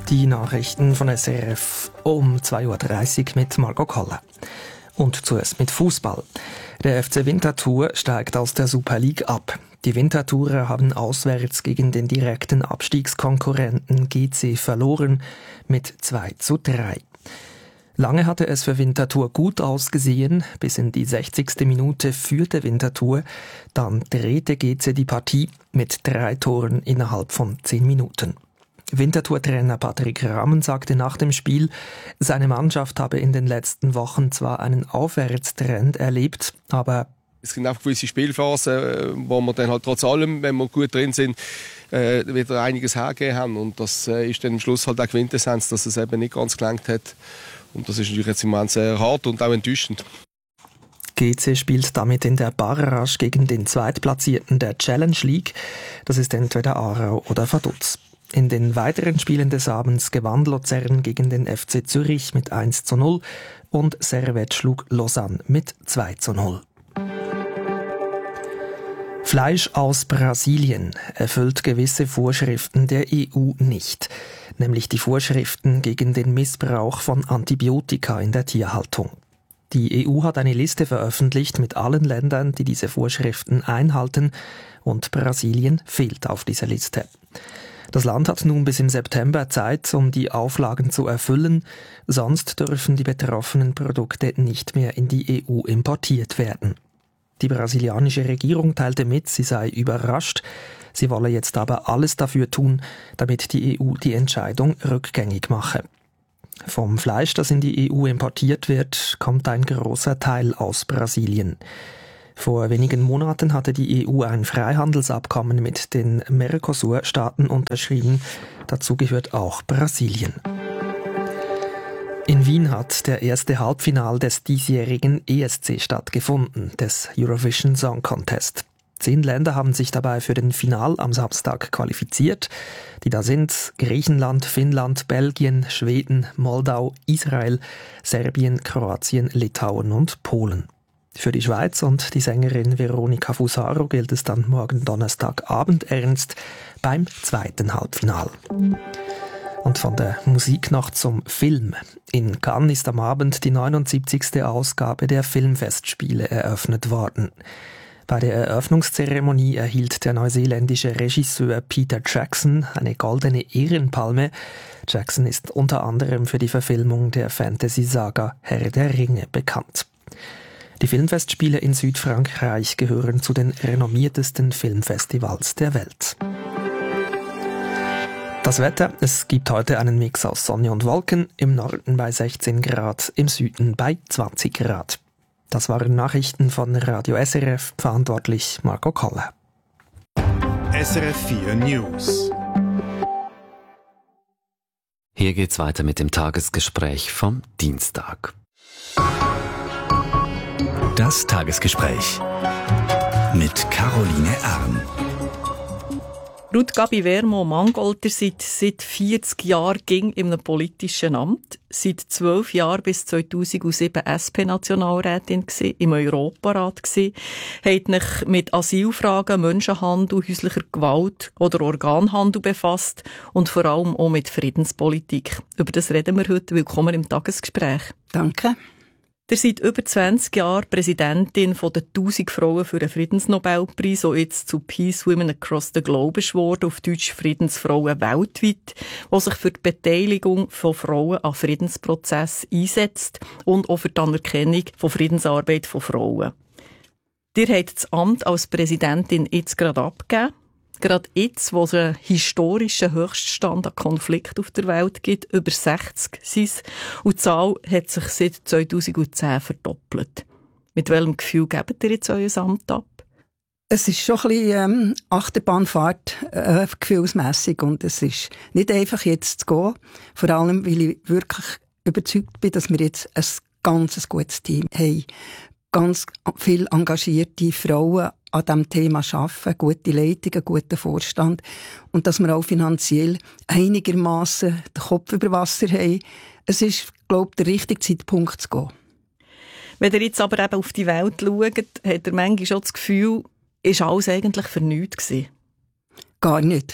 Die Nachrichten von SRF um 2.30 Uhr mit Margot Koller. Und zuerst mit Fußball. Der FC Winterthur steigt aus der Super League ab. Die Winterthurer haben auswärts gegen den direkten Abstiegskonkurrenten GC verloren mit 2:3. Lange hatte es für Winterthur gut ausgesehen. Bis in die 60. Minute führte Winterthur. Dann drehte GC die Partie mit 3 Toren innerhalb von 10 Minuten. Winterthur-Trainer Patrick Rahmen sagte nach dem Spiel, seine Mannschaft habe in den letzten Wochen zwar einen Aufwärtstrend erlebt, aber es gibt auch gewisse Spielphasen, wo wir dann halt trotz allem, wenn wir gut drin sind, wieder einiges hergegeben haben. Und das ist dann am Schluss halt auch Quintessenz, dass es eben nicht ganz gelangt hat. Und das ist natürlich jetzt im Moment sehr hart und auch enttäuschend. GC spielt damit in der Barrage gegen den Zweitplatzierten der Challenge League. Das ist entweder Aarau oder Vaduz. In den weiteren Spielen des Abends gewann Luzern gegen den FC Zürich mit 1:0 und Servette schlug Lausanne mit 2:0. Fleisch aus Brasilien erfüllt gewisse Vorschriften der EU nicht, nämlich die Vorschriften gegen den Missbrauch von Antibiotika in der Tierhaltung. Die EU hat eine Liste veröffentlicht mit allen Ländern, die diese Vorschriften einhalten, und Brasilien fehlt auf dieser Liste. Das Land hat nun bis im September Zeit, um die Auflagen zu erfüllen, sonst dürfen die betroffenen Produkte nicht mehr in die EU importiert werden. Die brasilianische Regierung teilte mit, sie sei überrascht, sie wolle jetzt aber alles dafür tun, damit die EU die Entscheidung rückgängig mache. Vom Fleisch, das in die EU importiert wird, kommt ein großer Teil aus Brasilien. Vor wenigen Monaten hatte die EU ein Freihandelsabkommen mit den Mercosur-Staaten unterschrieben. Dazu gehört auch Brasilien. In Wien hat der erste Halbfinal des diesjährigen ESC stattgefunden, des Eurovision Song Contest. 10 Länder haben sich dabei für den Final am Samstag qualifiziert. Die da sind Griechenland, Finnland, Belgien, Schweden, Moldau, Israel, Serbien, Kroatien, Litauen und Polen. Für die Schweiz und die Sängerin Veronica Fusaro gilt es dann morgen Donnerstagabend ernst beim zweiten Halbfinal. Und von der Musik noch zum Film. In Cannes ist am Abend die 79. Ausgabe der Filmfestspiele eröffnet worden. Bei der Eröffnungszeremonie erhielt der neuseeländische Regisseur Peter Jackson eine goldene Ehrenpalme. Jackson ist unter anderem für die Verfilmung der Fantasy-Saga Herr der Ringe bekannt. Die Filmfestspiele in Südfrankreich gehören zu den renommiertesten Filmfestivals der Welt. Das Wetter, es gibt heute einen Mix aus Sonne und Wolken, im Norden bei 16 Grad, im Süden bei 20 Grad. Das waren Nachrichten von Radio SRF, verantwortlich Margot Koller. SRF 4 News. Hier geht's weiter mit dem Tagesgespräch vom Dienstag. Das Tagesgespräch mit Caroline Erm. Ruth Gabi Wermo-Mangolter seit 40 Jahren ging in einem politischen Amt. Seit 12 Jahren bis 2007 SP-Nationalrätin gsi, im Europarat gsi. Hat mich mit Asylfragen, Menschenhandel, häuslicher Gewalt oder Organhandel befasst und vor allem auch mit Friedenspolitik. Über das reden wir heute. Willkommen im Tagesgespräch. Danke. Ihr seid über 20 Jahre Präsidentin von den 1000 Frauen für den Friedensnobelpreis, der jetzt zu Peace Women Across the Globe ist worden, auf Deutsch Friedensfrauen weltweit, die sich für die Beteiligung von Frauen an Friedensprozessen einsetzt und auch für die Anerkennung von Friedensarbeit von Frauen. Ihr habt das Amt als Präsidentin jetzt gerade abgegeben. Gerade jetzt, wo es einen historischen Höchststand an Konflikten auf der Welt gibt, über 60 sind es, und die Zahl hat sich seit 2010 verdoppelt. Mit welchem Gefühl gebt ihr jetzt euer Amt ab? Es ist schon ein bisschen Achterbahnfahrt, gefühlsmässig, und es ist nicht einfach jetzt zu gehen. Vor allem, weil ich wirklich überzeugt bin, dass wir jetzt ein ganz gutes Team haben. Ganz viel engagierte Frauen an diesem Thema arbeiten, gute Leitung, einen guten Vorstand, und dass wir auch finanziell einigermaßen den Kopf über Wasser haben. Es ist, glaube ich, der richtige Zeitpunkt zu gehen. Wenn ihr jetzt aber eben auf die Welt schaut, hat ihr manchmal schon das Gefühl, ist alles eigentlich für nichts gewesen? Gar nicht.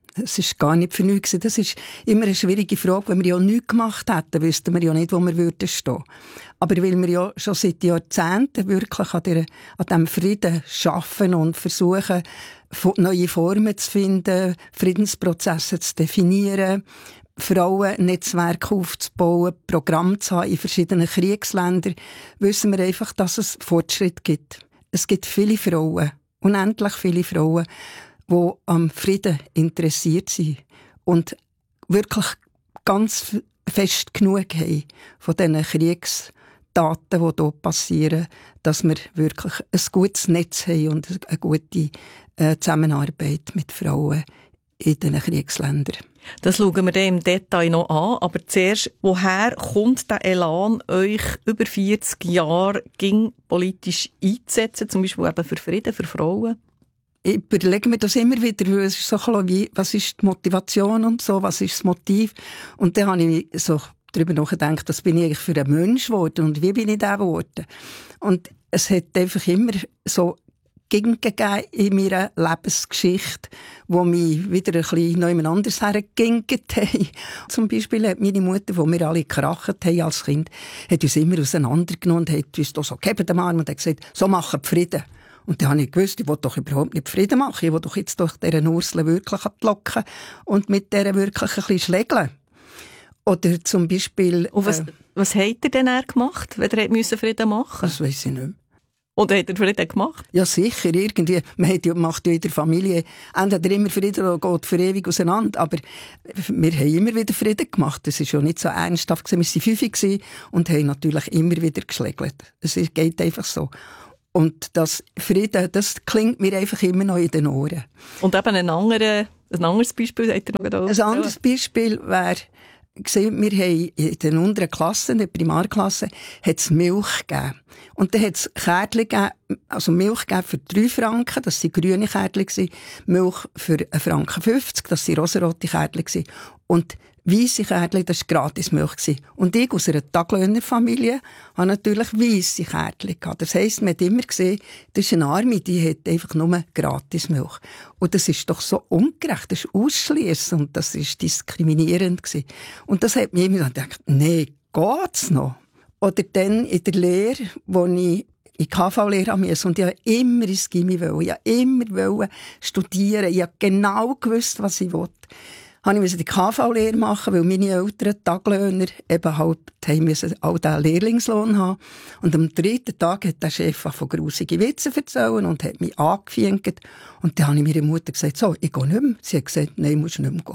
Es war gar nicht für nichts. Das ist immer eine schwierige Frage. Wenn wir ja nichts gemacht hätten, wüssten wir ja nicht, wo wir würden stehen. Aber weil wir ja schon seit Jahrzehnten wirklich an diesem Frieden arbeiten und versuchen, neue Formen zu finden, Friedensprozesse zu definieren, Frauennetzwerke aufzubauen, Programme zu haben in verschiedenen Kriegsländern, wissen wir einfach, dass es Fortschritt gibt. Es gibt viele Frauen, unendlich viele Frauen, die am Frieden interessiert sind und wirklich ganz fest genug haben von diesen Kriegstaten, die hier passieren, dass wir wirklich ein gutes Netz haben und eine gute Zusammenarbeit mit Frauen in diesen Kriegsländern. Das schauen wir dann im Detail noch an. Aber zuerst, woher kommt der Elan, euch über 40 Jahre politisch einzusetzen, zum Beispiel eben für Frieden, für Frauen? Ich überlege mir das immer wieder, weil es ist so ein bisschen wie, was ist die Motivation und so, was ist das Motiv? Und dann habe ich so darüber nachgedacht, was bin ich eigentlich für ein Mensch geworden und wie bin ich der geworden? Und es hat einfach immer so Gegend gegeben in meiner Lebensgeschichte, wo mich wieder ein bisschen noch anders hergegingt haben. Zum Beispiel hat meine Mutter, wo wir alle gekracht haben als Kind, hat uns immer auseinandergenommen und hat uns da so gegeben am Arm und hat gesagt, so machen wir Frieden. Und dann habe ich gewusst, ich will doch überhaupt nicht Frieden machen, ich will doch jetzt durch diese Ursel wirklich ablocken und mit der wirklich ein bisschen schlägeln. Oder zum Beispiel... Und was hat er denn gemacht, wenn er Frieden machen musste? Das weiss ich nicht mehr. Oder hat er Frieden gemacht? Ja, sicher, irgendwie. Man macht ja in der Familie entweder immer Frieden oder geht für ewig auseinander. Aber wir haben immer wieder Frieden gemacht. Das war ja nicht so ernsthaft. Wir waren 5 und haben natürlich immer wieder geschlägelt. Es geht einfach so. Und das Frieden, das klingt mir einfach immer noch in den Ohren. Und eben ein anderes Beispiel hat er noch da. Ein anderes Beispiel wäre, wir haben in den unteren Klassen, in der Primarklasse, hat es Milch gegeben. Und dann hat es Kärtchen gegeben, also Milch gegeben für 3 Franken, das waren grüne Kärtchen, Milch für 1,50 Franken, das waren rosarote Kärtchen. Und weisse Kärtchen, das war Gratismilch. Und ich aus einer Taglöhnerfamilie habe natürlich weisse Kärtchen gehabt. Das heisst, man hat immer gesehen, das ist eine Arme, die hat einfach nur Gratismilch. Und das ist doch so ungerecht, das ist ausschliessend und das ist diskriminierend gewesen. Und das hat mich immer gedacht, nee, geht's noch? Oder dann in der Lehre, wo ich in KV-Lehre musste und ich wollte immer ins Gymi, ich wollte immer studieren, ich habe genau gewusst, was ich wollte. Ich musste die KV-Lehre machen, weil meine Eltern Taglöhner eben halt all diesen Lehrlingslohn haben. Und am 3. Tag hat der Chef von grusige Witze erzählen und hat mich angefienkt. Und dann habe ich meiner Mutter gesagt, so, ich gehe nicht mehr. Sie hat gesagt, nein, musst nicht mehr gehen.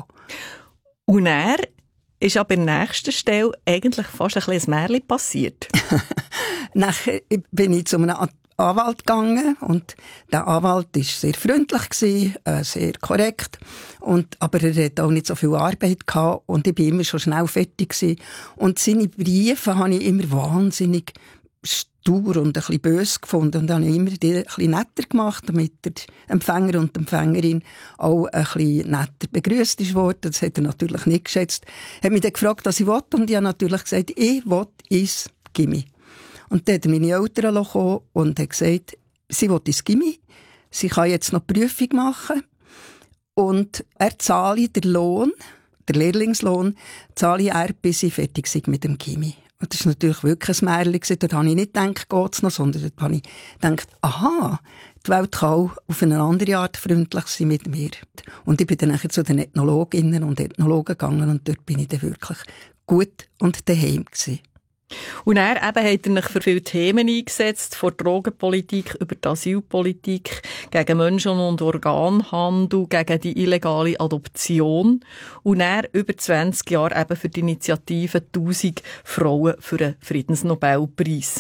Und er ist aber an der nächsten Stelle eigentlich fast ein bisschen ein Märchen passiert. Nachher bin ich zu einem Anwalt gegangen und der Anwalt war sehr freundlich, sehr korrekt, aber er hatte auch nicht so viel Arbeit gehabt und ich war immer schon schnell fertig gewesen. Und seine Briefe habe ich immer wahnsinnig stur und ein bisschen böse gefunden und habe ich immer die ein bisschen netter gemacht, damit der Empfänger und die Empfängerin auch ein bisschen netter begrüßt worden. Das hat er natürlich nicht geschätzt. Er hat mich dann gefragt, was ich will, und ich habe natürlich gesagt, ich will ins Gymi. Und dann hat meine Eltern gekommen und hat gesagt, sie will ins Gymi, sie kann jetzt noch die Prüfung machen und er zahle den Lohn, den Lehrlingslohn, zahle er, bis sie fertig sind mit dem Gymi. Und das war natürlich wirklich ein Märchen. Dort habe ich nicht gedacht, geht's noch, sondern dort habe ich gedacht, aha, die Welt kann auch auf eine andere Art freundlich sein mit mir. Und ich bin dann nachher zu den Ethnologinnen und Ethnologen gegangen und dort bin ich dann wirklich gut und daheim gewesen. Und er eben hat er sich für viele Themen eingesetzt, von Drogenpolitik über die Asylpolitik, gegen Menschen- und Organhandel, gegen die illegale Adoption. Und er über 20 Jahre eben für die Initiative 1000 Frauen für den Friedensnobelpreis.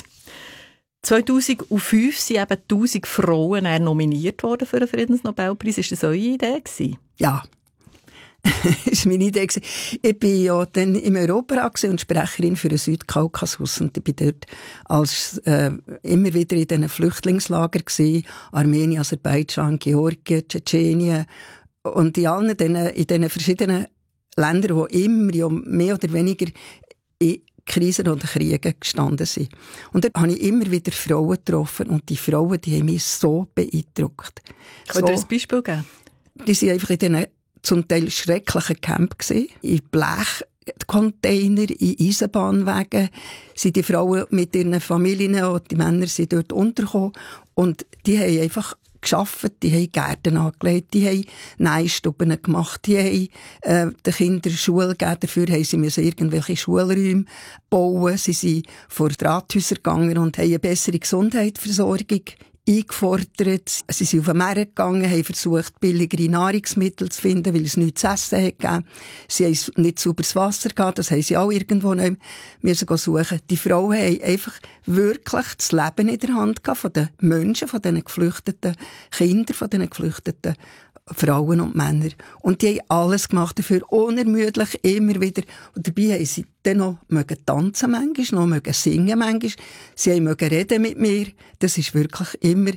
2005 sind eben 1000 Frauen nominiert worden für den Friedensnobelpreis. Ist das eure Idee gewesen? Ja. Das war meine Idee. Ich war ja dann im Europarat und Sprecherin für den Südkaukasus. Und ich war dort als, immer wieder in diesen Flüchtlingslagern gewesen. Armenien, Aserbaidschan, Georgien, Tschetschenien. Und in allen diesen verschiedenen Ländern, die immer ja mehr oder weniger in Krisen oder Kriegen gestanden sind. Und dort habe ich immer wieder Frauen getroffen. Und die Frauen, die haben mich so beeindruckt. Könnt ihr ein Beispiel geben? Die sind einfach in diesen zum Teil schrecklichen Camp gesehen, in Blechcontainer, in Eisenbahnwegen, sind die Frauen mit ihren Familien und die Männer sind dort untergekommen und die haben einfach gearbeitet, die haben Gärten angelegt, die haben Nähstuben gemacht, die haben den Kindern Schule gegeben, dafür haben sie irgendwelche Schulräume bauen, sie sind vor Drathäuser gegangen und haben eine bessere Gesundheitsversorgung eingefordert. Sie sind auf den Markt gegangen, haben versucht, billigere Nahrungsmittel zu finden, weil es nichts zu essen hat gegeben. Sie haben nicht sauberes Wasser gehabt, das haben sie auch irgendwo nicht müssen suchen. Die Frauen haben einfach wirklich das Leben in der Hand gehabt von den Menschen, von diesen geflüchteten Kindern, von diesen geflüchteten Frauen und Männer. Und die haben alles gemacht dafür, unermüdlich, immer wieder. Und dabei haben sie dann noch tanzen manchmal, noch mögen singen manchmal. Sie mögen reden mit mir. Das ist wirklich immer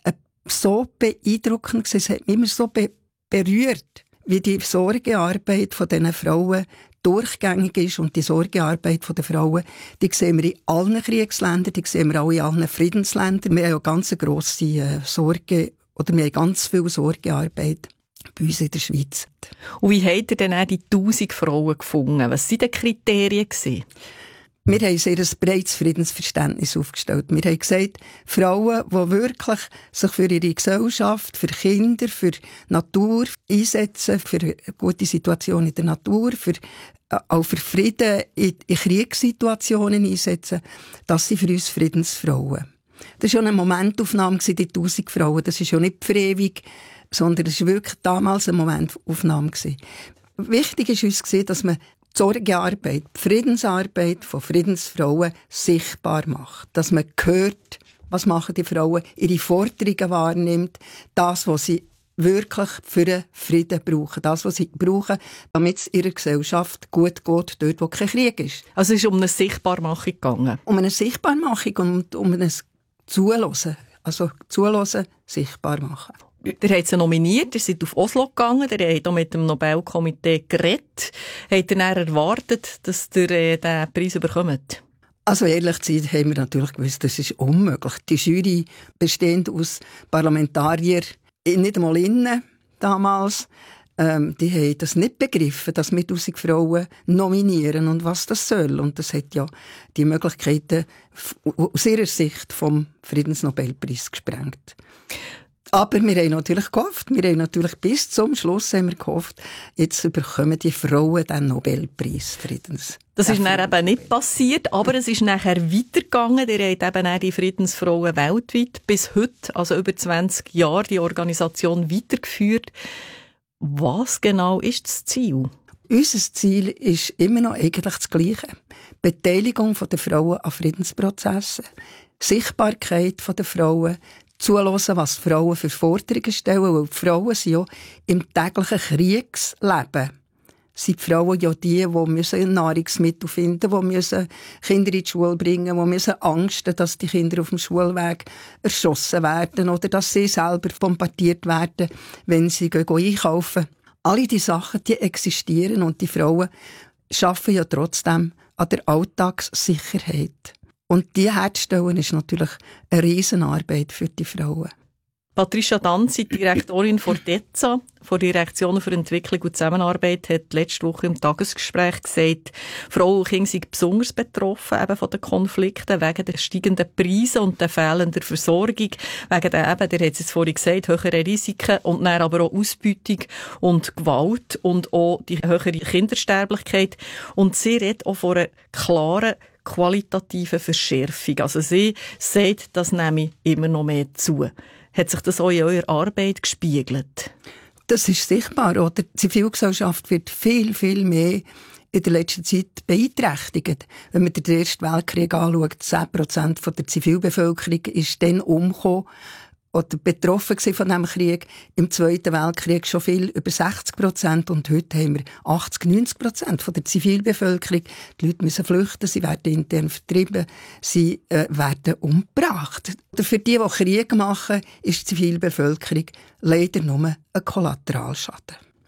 so beeindruckend gewesen. Es hat mich immer so berührt, wie die Sorgearbeit von diesen Frauen durchgängig ist. Und die Sorgearbeit der Frauen, die sehen wir in allen Kriegsländern, die sehen wir auch in allen Friedensländern. Wir haben ja ganz grosse Sorge, oder wir haben ganz viel Sorgearbeit bei uns in der Schweiz. Und wie habt ihr denn auch die 1000 Frauen gefunden? Was waren die Kriterien? Wir haben sehr ein breites Friedensverständnis aufgestellt. Wir haben gesagt, Frauen, die wirklich sich für ihre Gesellschaft, für Kinder, für Natur einsetzen, für eine gute Situation in der Natur, auch für Frieden in Kriegssituationen einsetzen, das sind für uns Friedensfrauen. Das war schon eine Momentaufnahme, die 1000 Frauen. Das ist ja nicht für ewig, sondern es war wirklich damals eine Momentaufnahme. Wichtig war uns, dass man die Sorgearbeit, die Friedensarbeit von Friedensfrauen sichtbar macht. Dass man hört, was machen die Frauen, ihre Forderungen wahrnimmt, das, was sie wirklich für den Frieden brauchen. Das, was sie brauchen, damit es ihrer Gesellschaft gut geht, dort, wo kein Krieg ist. Also es ist um eine Sichtbarmachung gegangen? Um eine Sichtbarmachung und um ein Zuhören. Also zuhören, sichtbar machen. Ihr habt sie nominiert, ihr seid auf Oslo gegangen, ihr habt auch mit dem Nobelkomitee geredet. Habt ihr dann erwartet, dass ihr diesen Preis bekommt? Also ehrlich gesagt haben wir natürlich gewusst, das ist unmöglich. Die Jury bestehend aus Parlamentariern, nicht einmal innen damals, die haben das nicht begriffen, dass wir 1000 Frauen nominieren und was das soll. Und das hat ja die Möglichkeiten aus ihrer Sicht vom Friedensnobelpreis gesprengt. Aber wir haben natürlich gehofft, bis zum Schluss haben wir gehofft, jetzt bekommen die Frauen den Nobelpreis Friedens. Das ist dann eben nicht passiert, aber es ist nachher weitergegangen. Ihr habt eben auch die Friedensfrauen weltweit bis heute, also über 20 Jahre, die Organisation weitergeführt. Was genau ist das Ziel? Unser Ziel ist immer noch eigentlich das Gleiche. Beteiligung der Frauen an Friedensprozessen, Sichtbarkeit der Frauen, zuhören, was Frauen für Forderungen stellen, weil die Frauen sind ja im täglichen Kriegsleben. Sind die Frauen ja die müssen Nahrungsmittel finden, die müssen Kinder in die Schule bringen, die müssen Angst haben, dass die Kinder auf dem Schulweg erschossen werden oder dass sie selber bombardiert werden, wenn sie einkaufen. Alle diese Sachen, die existieren und die Frauen arbeiten ja trotzdem an der Alltagssicherheit. Und die herzustellen ist natürlich eine Riesenarbeit für die Frauen. Patricia Danzi, Direktorin von DEZA, von der Direktion für Entwicklung und Zusammenarbeit, hat letzte Woche im Tagesgespräch gesagt, Frauen und Kinder sind besonders betroffen eben von den Konflikten wegen der steigenden Preise und der fehlenden Versorgung, wegen der eben, der hat es jetzt vorhin gesagt, höheren Risiken und dann aber auch Ausbeutung und Gewalt und auch die höhere Kindersterblichkeit. Und sie redet auch von einer klaren qualitative Verschärfung. Also sie sagt, das nehme immer noch mehr zu. Hat sich das auch in eurer Arbeit gespiegelt? Das ist sichtbar, oder? Die Zivilgesellschaft wird viel, viel mehr in der letzten Zeit beeinträchtigt. Wenn man den Ersten Weltkrieg anschaut, 10% der Zivilbevölkerung ist dann umgekommen oder betroffen von diesem Krieg. Im Zweiten Weltkrieg schon viel, über 60%. Und heute haben wir 80-90% von der Zivilbevölkerung. Die Leute müssen flüchten, sie werden intern vertrieben, sie werden umgebracht. Für die Krieg machen, ist die Zivilbevölkerung leider nur ein Kollateralschaden.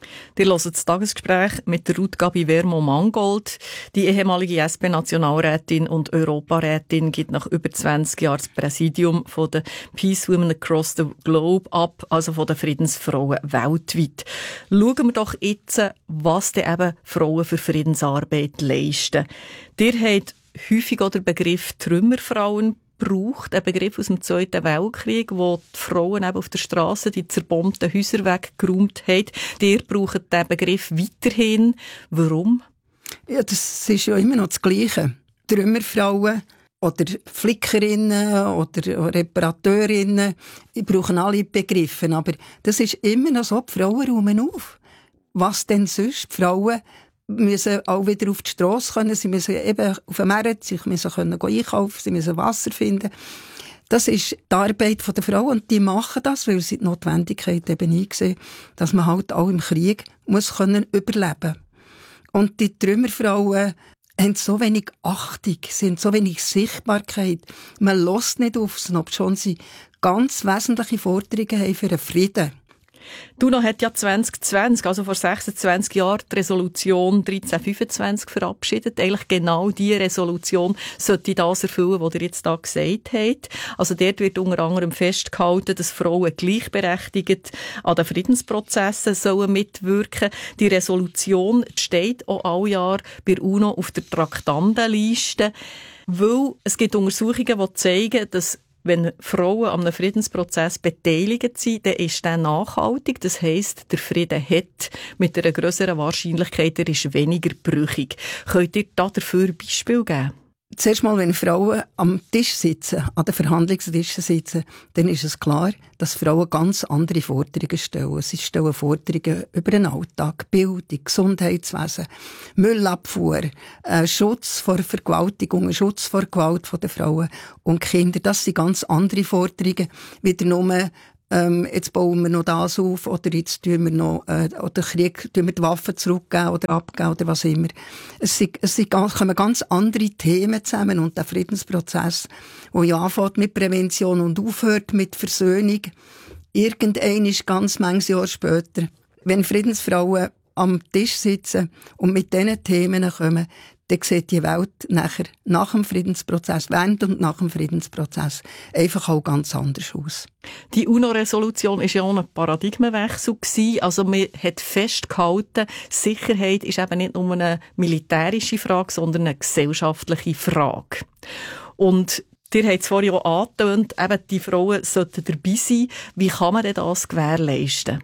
Ihr hört das Tagesgespräch mit der Ruth Gabi Wermo-Mangold. Die ehemalige SP-Nationalrätin und Europarätin gibt nach über 20 Jahren das Präsidium von der Peace Women Across the Globe ab, also von den Friedensfrauen weltweit. Schauen wir doch jetzt, was denn eben Frauen für Friedensarbeit leisten. Ihr habt häufig auch den Begriff Trümmerfrauen braucht, ein Begriff aus dem Zweiten Weltkrieg, wo die Frauen eben auf der Straße die zerbombten Häuser weggeräumt haben. Ihr braucht diesen Begriff weiterhin. Warum? Ja, das ist ja immer noch das Gleiche. Trümmerfrauen oder Flickerinnen oder Reparateurinnen, die brauchen alle Begriffe, aber das ist immer noch so, die Frauen räumen auf. Was denn sonst? Die Frauen müssen auch wieder auf die Strasse können, sie müssen eben auf den Markt, sie müssen einkaufen, sie müssen Wasser finden. Das ist die Arbeit der Frau und die machen das, weil sie die Notwendigkeit eben eingesehen, dass man halt auch im Krieg muss können überleben. Und die Trümmerfrauen haben so wenig Achtung, sie haben so wenig Sichtbarkeit. Man hört nicht auf sie, obschon sie ganz wesentliche Forderungen haben für den Frieden. UNO hat ja 2020, also vor 26 Jahren, die Resolution 1325 verabschiedet. Eigentlich genau diese Resolution sollte das erfüllen, was ihr jetzt da gesagt habt. Also dort wird unter anderem festgehalten, dass Frauen gleichberechtigt an den Friedensprozessen sollen mitwirken. Die Resolution steht auch alle Jahre bei UNO auf der Traktandenliste, weil es gibt Untersuchungen, die zeigen, dass wenn Frauen an einem Friedensprozess beteiligt sind, dann ist der nachhaltig. Das heisst, der Frieden hat mit einer grösseren Wahrscheinlichkeit, er ist weniger brüchig. Könnt ihr dafür Beispiele geben? Zuerst mal, wenn Frauen am Tisch sitzen, an den Verhandlungstischen sitzen, dann ist es klar, dass Frauen ganz andere Forderungen stellen. Sie stellen Forderungen über den Alltag, Bildung, Gesundheitswesen, Müllabfuhr, Schutz vor Vergewaltigung, Schutz vor Gewalt der Frauen und Kinder. Das sind ganz andere Forderungen, wieder nur jetzt bauen wir noch das auf, oder jetzt tun wir noch, oder Krieg, tun wir die Waffen zurückgeben oder abgeben, oder was immer. Es kommen ganz andere Themen zusammen, und der Friedensprozess, der ja anfängt mit Prävention und aufhört mit Versöhnung, irgendein ist ganz manches Jahr später, wenn Friedensfrauen am Tisch sitzen und mit diesen Themen kommen, dann sieht die Welt nachher, nach dem Friedensprozess, während und nach dem Friedensprozess, einfach auch ganz anders aus. Die UNO-Resolution war ja auch ein Paradigmenwechsel gewesen. Also man hat festgehalten, Sicherheit ist eben nicht nur eine militärische Frage, sondern eine gesellschaftliche Frage. Und ihr habt es vorhin auch angetönt, eben die Frauen sollten dabei sein. Wie kann man denn das gewährleisten?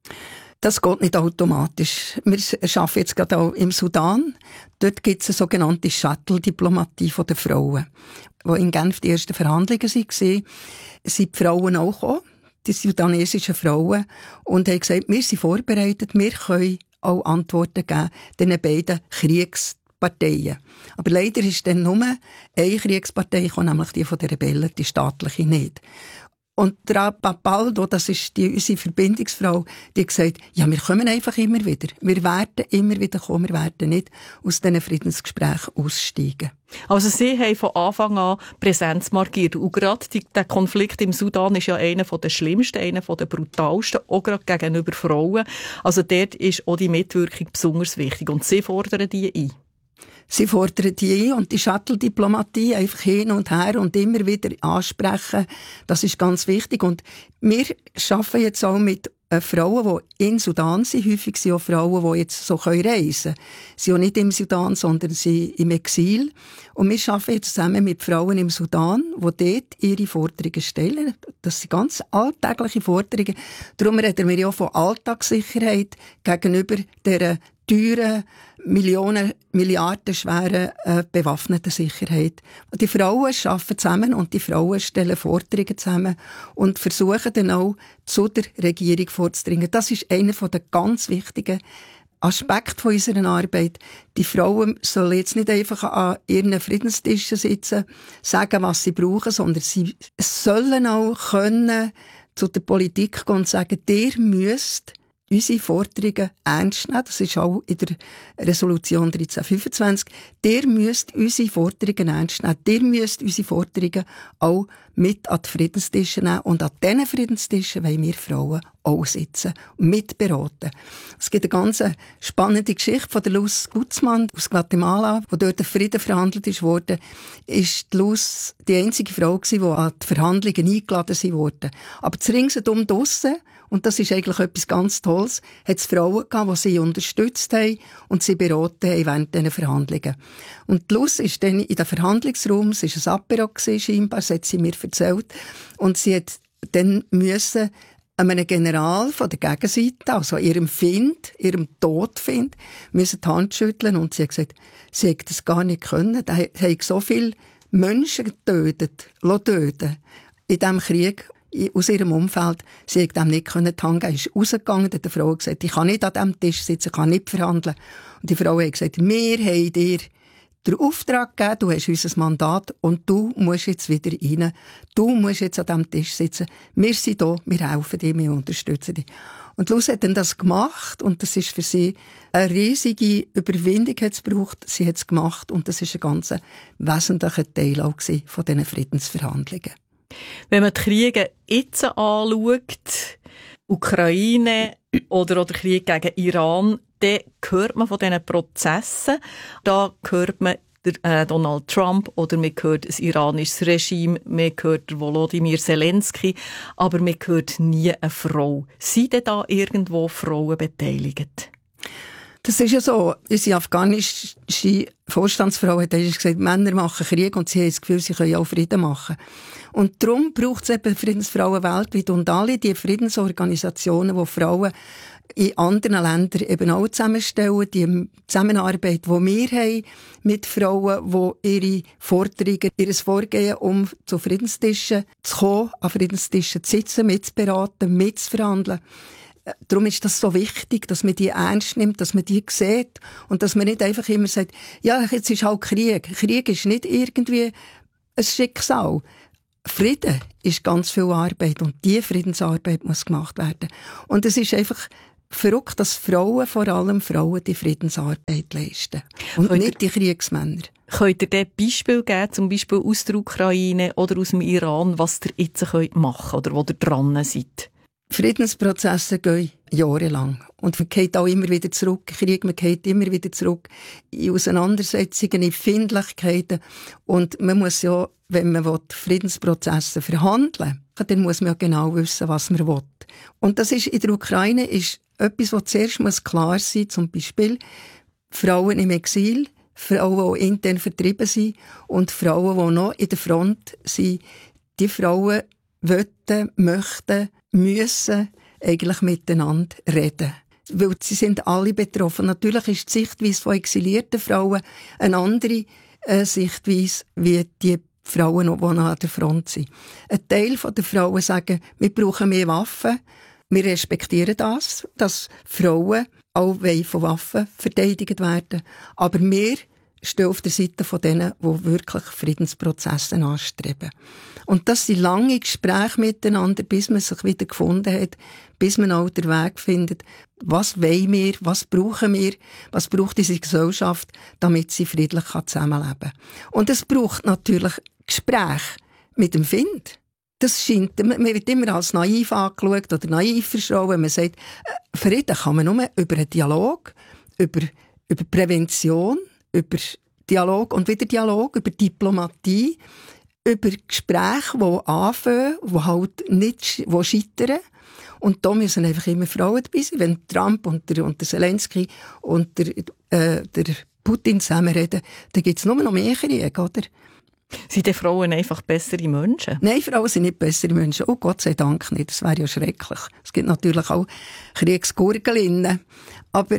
Das geht nicht automatisch. Wir arbeiten jetzt gerade auch im Sudan. Dort gibt es eine sogenannte Shuttle-Diplomatie der Frauen. Wo in Genf die ersten Verhandlungen waren, sind die Frauen auch gekommen, die sudanesischen Frauen, und haben gesagt, wir sind vorbereitet, wir können auch Antworten geben diesen beiden Kriegsparteien. Aber leider ist dann nur eine Kriegspartei gekommen, nämlich die von den Rebellen, die staatliche nicht. Und der Papaldo, das ist unsere Verbindungsfrau, die hat gesagt, ja, wir kommen einfach immer wieder. Wir werden immer wieder kommen, wir werden nicht aus diesen Friedensgesprächen aussteigen. Also Sie haben von Anfang an Präsenz markiert. Und gerade der Konflikt im Sudan ist ja einer der schlimmsten, einer der brutalsten, auch gerade gegenüber Frauen. Also dort ist auch die Mitwirkung besonders wichtig. Und Sie fordern die ein. Sie fordern die ein, und die Shuttle-Diplomatie einfach hin und her und immer wieder ansprechen, das ist ganz wichtig. Und wir arbeiten jetzt auch mit Frauen, die in Sudan sind. Häufig sind auch Frauen, die jetzt so reisen können. Sie sind auch nicht im Sudan, sondern sie im Exil. Und wir arbeiten jetzt zusammen mit Frauen im Sudan, die dort ihre Forderungen stellen. Das sind ganz alltägliche Forderungen. Darum reden wir ja von Alltagssicherheit gegenüber der teuren, milliardenschweren bewaffneten Sicherheit. Die Frauen arbeiten zusammen und die Frauen stellen Forderungen zusammen und versuchen dann auch zu der Regierung vorzudringen. Das ist einer der ganz wichtigen Aspekte unserer Arbeit. Die Frauen sollen jetzt nicht einfach an ihren Friedenstischen sitzen, sagen, was sie brauchen, sondern sie sollen auch können zu der Politik gehen und sagen, ihr müsst unsere Forderungen ernst nehmen. Das ist auch in der Resolution 1325. Ihr müsst unsere Forderungen ernst nehmen. Ihr müsst unsere Forderungen auch mit an die Friedenstische nehmen. Und an diesen Friedenstischen wollen wir Frauen auch sitzen und mitberaten. Es gibt eine ganz spannende Geschichte von der Luz Guzman aus Guatemala, wo dort der Frieden verhandelt wurde. Ist die Luz die einzige Frau gewesen, die an die Verhandlungen eingeladen wurde. Aber ringsherum draussen, und das ist eigentlich etwas ganz Tolles, hat es Frauen gehabt, die sie unterstützt haben und sie beraten haben während diesen Verhandlungen. Und die Luz ist dann in den Verhandlungsraum, es war ein Apéro scheinbar, das hat sie mir erzählt, und sie hat dann müssen einem General von der Gegenseite, also ihrem Todfind, müssen die Hand schütteln, und sie hat gesagt, sie hätte das gar nicht können. Da haben so viele Menschen töten in diesem Krieg aus ihrem Umfeld. Sie hat dem nicht die Hand geben. Sie ist rausgegangen, hat die Frau gesagt, ich kann nicht an diesem Tisch sitzen, ich kann nicht verhandeln. Und die Frau hat gesagt, wir haben dir den Auftrag gegeben, du hast unser Mandat und du musst jetzt wieder rein. Du musst jetzt an diesem Tisch sitzen. Wir sind da, wir helfen dir, wir unterstützen dich. Und Luz hat dann das gemacht und das ist für sie eine riesige Überwindung hat es gebraucht. Sie hat es gemacht und das ist ein ganz wesentlicher Teil auch von diesen Friedensverhandlungen. Wenn man die Kriege jetzt anschaut, Ukraine oder Krieg gegen Iran, dann hört man von diesen Prozessen. Da hört man Donald Trump oder man hört das iranische Regime, man hört Volodymyr Zelensky, aber man hört nie eine Frau. Sind denn da irgendwo Frauen beteiligt? Das ist ja so. Unsere afghanische Vorstandsfrau hat gesagt, Männer machen Krieg und sie haben das Gefühl, sie können auch Frieden machen. Und darum braucht es eben Friedensfrauen weltweit und alle die Friedensorganisationen, die Frauen in anderen Ländern eben auch zusammenstellen, die Zusammenarbeit, die wir haben mit Frauen, die ihre Forderungen, ihr Vorgehen, um zu Friedenstischen zu kommen, an Friedenstischen zu sitzen, mitzuberaten, mitzuverhandeln. Darum ist das so wichtig, dass man die ernst nimmt, dass man die sieht und dass man nicht einfach immer sagt, ja, jetzt ist halt Krieg. Krieg ist nicht irgendwie ein Schicksal. Frieden ist ganz viel Arbeit und diese Friedensarbeit muss gemacht werden. Und es ist einfach verrückt, dass Frauen, vor allem Frauen, die Friedensarbeit leisten. Und nicht die Kriegsmänner. Könnt ihr ein Beispiel geben, zum Beispiel aus der Ukraine oder aus dem Iran, was ihr jetzt machen könnt oder wo ihr dran seid? Friedensprozesse gehen jahrelang. Und man geht auch immer wieder zurück. Krieg, man geht immer wieder zurück in Auseinandersetzungen, in Findlichkeiten. Und man muss ja, wenn man Friedensprozesse verhandeln will, dann muss man ja genau wissen, was man will. Und das ist in der Ukraine ist etwas, was zuerst klar sein muss. Zum Beispiel Frauen im Exil, Frauen, die intern vertrieben sind und Frauen, die noch in der Front sind. Die Frauen wollen, möchten, müssen eigentlich miteinander reden. Weil sie sind alle betroffen. Natürlich ist die Sichtweise von exilierten Frauen eine andere Sichtweise wie die Frauen, die noch an der Front sind. Ein Teil der Frauen sagen, wir brauchen mehr Waffen. Wir respektieren das, dass Frauen auch von Waffen verteidigt werden. Aber wir stehen auf der Seite von denen, die wirklich Friedensprozesse anstreben. Und das sind lange Gespräche miteinander, bis man sich wieder gefunden hat, bis man auch den Weg findet, was wollen wir, was brauchen wir, was braucht diese Gesellschaft, damit sie friedlich zusammenleben kann. Und es braucht natürlich Gespräche mit dem Find. Das scheint, man wird immer als naiv angeschaut oder naiv verschrien, wenn man sagt, Frieden kann man nur über einen Dialog, über Prävention, über Dialog und wieder Dialog, über Diplomatie, über Gespräche, die anfangen, die halt nicht, die scheitern. Und da müssen einfach immer Frauen dabei sein. Wenn Trump und der Zelensky und der Putin zusammen reden, dann gibt es nur noch mehr Krieg, oder? Sind die Frauen einfach bessere Menschen? Nein, Frauen sind nicht bessere Menschen. Oh Gott sei Dank nicht. Das wäre ja schrecklich. Es gibt natürlich auch Kriegsgurgelinnen. Aber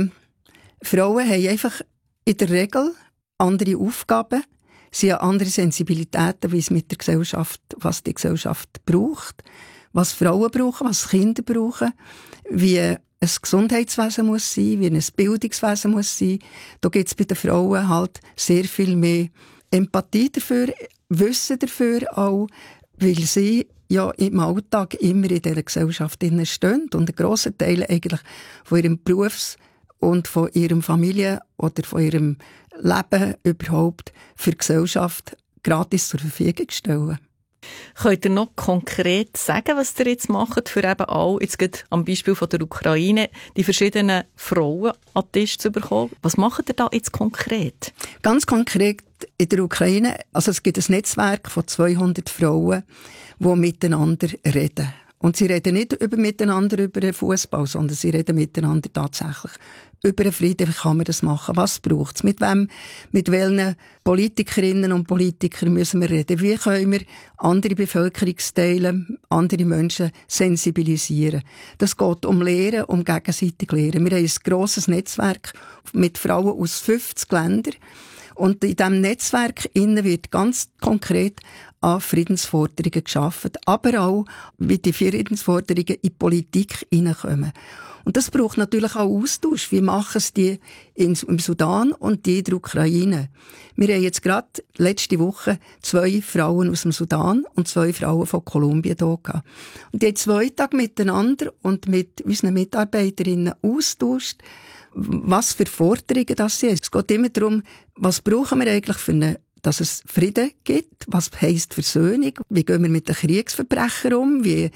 Frauen haben einfach in der Regel andere Aufgaben. Sie haben andere Sensibilitäten, wie es mit der Gesellschaft, was die Gesellschaft braucht, was Frauen brauchen, was Kinder brauchen, wie ein Gesundheitswesen muss sein, wie ein Bildungswesen muss sein. Da gibt es bei den Frauen halt sehr viel mehr Empathie dafür, Wissen dafür auch, weil sie ja im Alltag immer in dieser Gesellschaft stehen und einen grossen Teil eigentlich von ihrem Berufs- und von ihrem Familie- oder von ihrem Leben überhaupt für die Gesellschaft gratis zur Verfügung stellen. Könnt ihr noch konkret sagen, was ihr jetzt macht, für eben auch, jetzt geht am Beispiel von der Ukraine, die verschiedenen Frauen an den Tisch zu bekommen? Was macht ihr da jetzt konkret? Ganz konkret in der Ukraine, also es gibt ein Netzwerk von 200 Frauen, die miteinander reden. Und sie reden nicht miteinander über den Fußball, sondern sie reden miteinander tatsächlich über den Frieden. Wie kann man das machen? Was braucht es? Mit welchen Politikerinnen und Politikern müssen wir reden? Wie können wir andere Bevölkerungsteile, andere Menschen sensibilisieren? Das geht um Lehren, um gegenseitig Lehren. Wir haben ein grosses Netzwerk mit Frauen aus 50 Ländern. Und in diesem Netzwerk wird ganz konkret an Friedensforderungen geschaffen, aber auch, wie die Friedensforderungen in die Politik hineinkommen. Und das braucht natürlich auch Austausch. Wie machen es die im Sudan und die in der Ukraine? Wir haben jetzt gerade letzte Woche 2 Frauen aus dem Sudan und 2 Frauen von Kolumbien hier gehabt. Und die haben 2 Tage miteinander und mit unseren Mitarbeiterinnen austauscht, was für Forderungen das sind. Es geht immer darum, was brauchen wir eigentlich dass es Frieden gibt? Was heisst Versöhnung? Wie gehen wir mit den Kriegsverbrechern um? Wie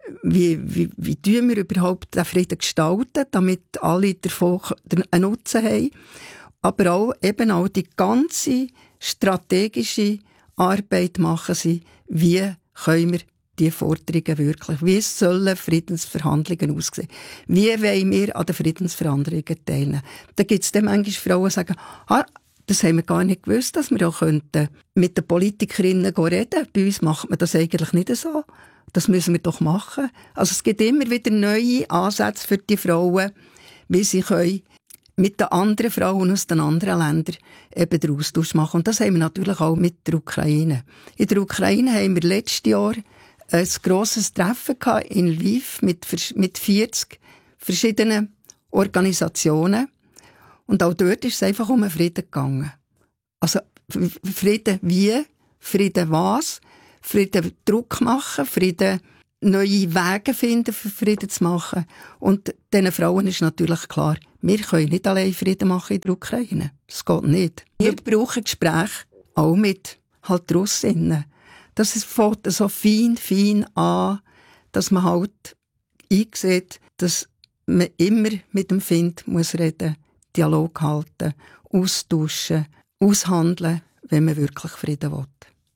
tun wir überhaupt den Frieden gestalten, damit alle davon einen Nutzen haben? Aber auch eben auch die ganze strategische Arbeit machen sie. Wie können wir die Forderungen wirklich? Wie sollen Friedensverhandlungen aussehen? Wie wollen wir an den Friedensverhandlungen teilnehmen? Da gibt es dann manchmal Frauen, die sagen, das haben wir gar nicht gewusst, dass wir auch mit den Politikerinnen reden. Bei uns macht man das eigentlich nicht so. Das müssen wir doch machen. Also es gibt immer wieder neue Ansätze für die Frauen, wie sie können mit den anderen Frauen aus den anderen Ländern eben den Austausch machen. Und das haben wir natürlich auch mit der Ukraine. In der Ukraine haben wir letztes Jahr ein grosses Treffen gehabt in Lviv mit 40 verschiedenen Organisationen. Und auch dort ist es einfach um den Frieden gegangen. Also Frieden wie, Frieden was, Frieden Druck machen, Frieden neue Wege finden, für Frieden zu machen. Und diesen Frauen ist natürlich klar, wir können nicht allein Frieden machen in der Ukraine. Das geht nicht. Wir brauchen Gespräche, auch mit Russinnen. Das fängt so fein an, dass man halt einsieht, dass man immer mit dem Feind muss reden, Dialog halten, austauschen, aushandeln, wenn man wirklich Frieden will.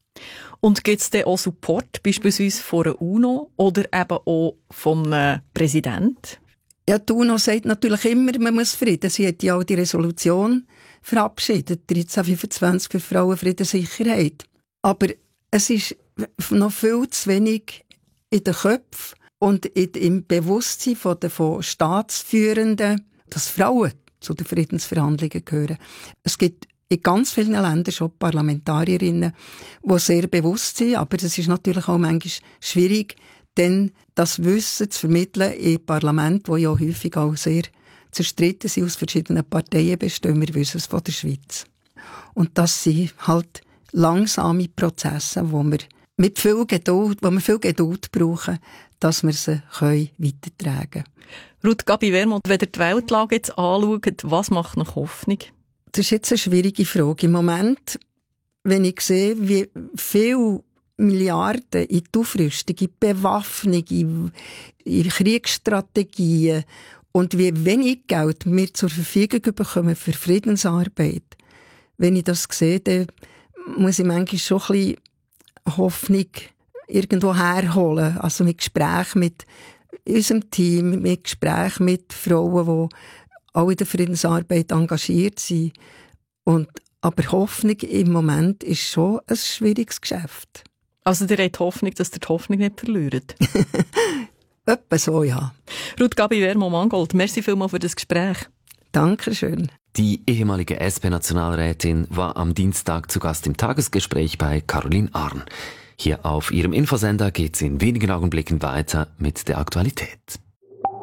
Und gibt es denn auch Support, beispielsweise von der UNO oder eben auch vom Präsidenten? Ja, die UNO sagt natürlich immer, man muss Frieden. Sie hat ja auch die Resolution verabschiedet, 1325 für Frauen, Frieden, Sicherheit. Aber es ist noch viel zu wenig in den Köpfen und im Bewusstsein von Staatsführenden, dass Frauen zu den Friedensverhandlungen gehören. Es gibt in ganz vielen Ländern schon Parlamentarierinnen, die sehr bewusst sind, aber es ist natürlich auch manchmal schwierig, denn das Wissen zu vermitteln im Parlament, wo ja häufig auch sehr zerstritten sind, aus verschiedenen Parteien bestehen. Wir wissen es von der Schweiz. Und das sind halt langsame Prozesse, wo wir viel Geduld brauchen, dass wir sie weitertragen können. Ruth Gabi Wermuth, wenn ihr die Weltlage jetzt anschaut, was macht noch Hoffnung? Das ist jetzt eine schwierige Frage. Im Moment, wenn ich sehe, wie viele Milliarden in die Aufrüstung, in die Bewaffnung, in Kriegsstrategien und wie wenig Geld wir zur Verfügung bekommen für Friedensarbeit. Wenn ich das sehe, dann muss ich manchmal schon ein bisschen Hoffnung irgendwo herholen. Also mit Gesprächen mit unserem Team, mit Gesprächen mit Frauen, die auch in der Friedensarbeit engagiert sind. Aber Hoffnung im Moment ist schon ein schwieriges Geschäft. Also ihr habt Hoffnung, dass ihr die Hoffnung nicht verliert? Etwa so, ja. Ruth Gabi Wermuth-Mangold, merci vielmals für das Gespräch. Dankeschön. Die ehemalige SP-Nationalrätin war am Dienstag zu Gast im Tagesgespräch bei Caroline Arn. Hier auf ihrem Infosender geht's in wenigen Augenblicken weiter mit der Aktualität.